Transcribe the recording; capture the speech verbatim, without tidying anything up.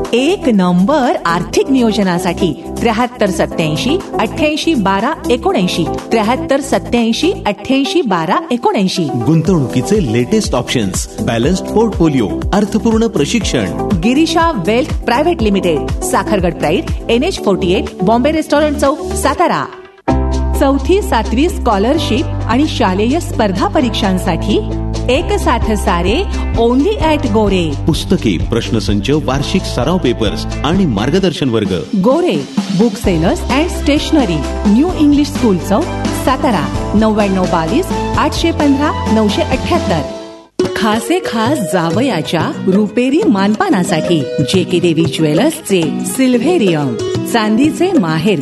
एक नंबर आर्थिक नियोजनासाठी त्र्याहत्तर सत्याऐंशी अठ्ठ्याऐंशी बारा एकोणऐंशी त्र्याहत्तर सत्याऐंशी अठ्ठ्याऐंशी बारा एकोणऐंशी. गुंतवणुकीचे लेटेस्ट ऑप्शन्स, बॅलन्स्ड पोर्टफोलिओ, अर्थपूर्ण प्रशिक्षण. Girisha wealth private limited, Sakhargad pride, N H forty eight, Bombay restaurant चौक, सातारा. चौथी सातवी स्कॉलरशिप आणि शालेय स्पर्धा परीक्षांसाठी एक साथ सारे ओनली ॲट गोरे. पुस्तके, प्रश्नसंच, वार्षिक सराव पेपर्स आणि मार्गदर्शन वर्ग. गोरे book sellers and stationery, new English school चौक, सातारा. नव्याण्णव बावीस आठशे पंधरा नऊशे अठ्याहत्तर. खासे खास जावयाच्या रुपेरी मानपानासाठी जे के देवी ज्वेलर्सचे सिल्व्हेरियम, चांदीचे माहेर